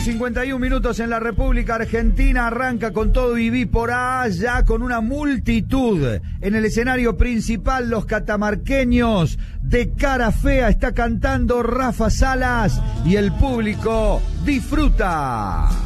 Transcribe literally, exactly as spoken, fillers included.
cincuenta y un minutos en la República Argentina. Arranca con todo Viví por allá con una multitud en el escenario principal. Los catamarqueños de Cara Fea está cantando Rafa Salas y el público disfruta.